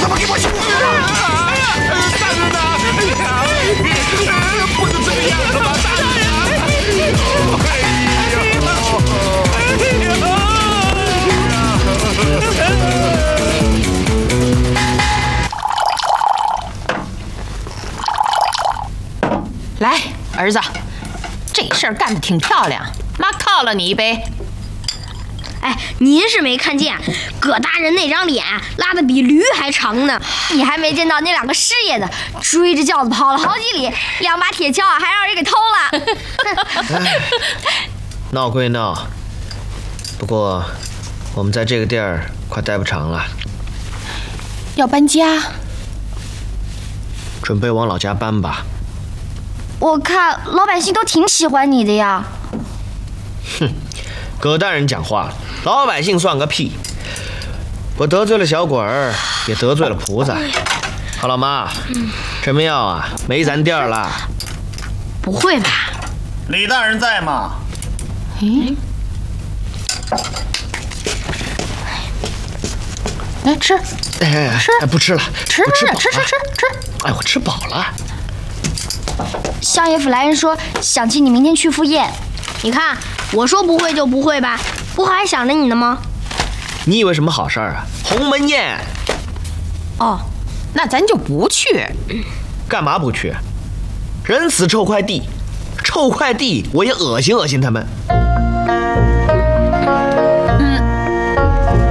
他妈给我去！ 大人呐，不能这个样子吧，大人！ 来，儿子，这事儿干得挺漂亮，妈犒了你一杯。 哎，您是没看见，葛大人那张脸拉得比驴还长呢。你还没见到那2个师爷呢，追着轿子跑了好几里，2把铁锹还让人给偷了。 闹归闹，不过我们在这个地儿快待不长了， 要搬家， 准备往老家搬吧。 我看老百姓都挺喜欢你的呀。 哼，葛大人讲话了，老百姓算个屁！我得罪了小鬼儿，也得罪了菩萨。好，老妈，这么药啊，没咱店儿了。 不会吧？ 李大人在吗？ 咦，来吃， 哎，不吃了， 吃， 哎，我吃饱了。 相爷府来人说想请你明天去赴宴，你看我说不会就不会吧，不还想着你呢吗？ 你以为什么好事儿啊？鸿门宴。 哦，那咱就不去。 干嘛不去？人死臭快递，臭快递我也恶心他们。